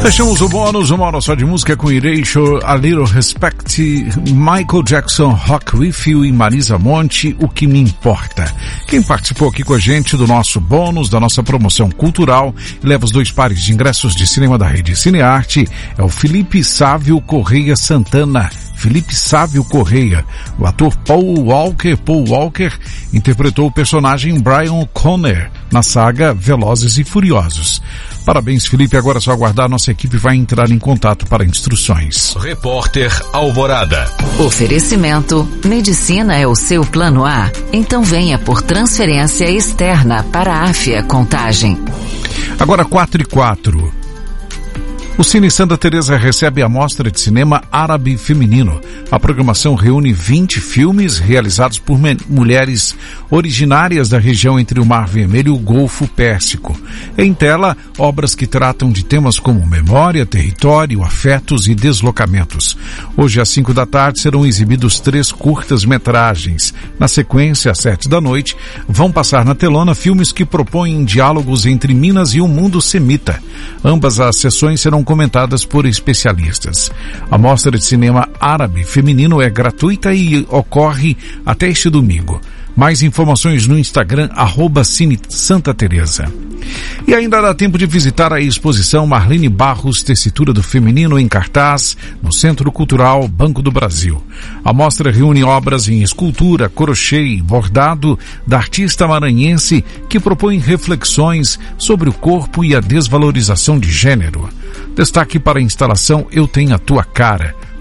Fechamos o bônus, uma hora só de música com Erasure, A Little Respect, Michael Jackson, Rock With You e Marisa Monte, O Que Me Importa. Quem participou aqui com a gente do nosso bônus, da nossa promoção cultural e leva os 2 pares de ingressos de cinema da Rede Cinearte é o Felipe Sávio Correia Santana. Felipe Sávio Correia. O ator Paul Walker interpretou o personagem Brian Conner na saga Velozes e Furiosos. Parabéns, Felipe. Agora é só aguardar, nossa equipe vai entrar em contato para instruções. Repórter Alvorada. Oferecimento: medicina é o seu plano A? Então venha por transferência externa para a Áfia Contagem. Agora 4:04. O Cine Santa Teresa recebe a mostra de cinema árabe feminino. A programação reúne 20 filmes realizados por mulheres originárias da região entre o Mar Vermelho e o Golfo Pérsico. Em tela, obras que tratam de temas como memória, território, afetos e deslocamentos. Hoje, às 5 da tarde, serão exibidos 3 curtas-metragens. Na sequência, às 7 da noite, vão passar na telona filmes que propõem diálogos entre Minas e o mundo semita. Ambas as sessões serão comentadas por especialistas. A mostra de cinema árabe feminino é gratuita e ocorre até este domingo. Mais informações no Instagram, @Cine Santa Teresa. E ainda dá tempo de visitar a exposição Marlene Barros, Tessitura do Feminino, em cartaz, no Centro Cultural Banco do Brasil. A mostra reúne obras em escultura, crochê e bordado da artista maranhense que propõe reflexões sobre o corpo e a desvalorização de gênero. Destaque para a instalação Eu Tenho a Tua Cara,